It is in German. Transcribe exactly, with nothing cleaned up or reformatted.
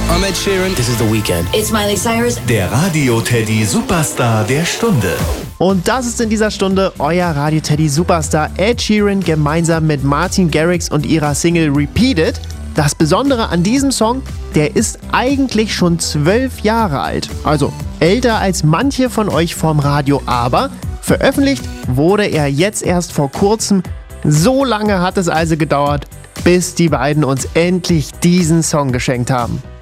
I'm Ed Sheeran. This is The Weeknd. It's Miley Cyrus. Der Radio Teddy Superstar der Stunde. Und das ist in dieser Stunde euer Radio Teddy Superstar Ed Sheeran gemeinsam mit Martin Garrix und ihrer Single Repeat It. Das Besondere an diesem Song, der ist eigentlich schon zwölf Jahre alt. Also älter als manche von euch vorm Radio, aber veröffentlicht wurde er jetzt erst vor kurzem. So lange hat es also gedauert, bis die beiden uns endlich diesen Song geschenkt haben.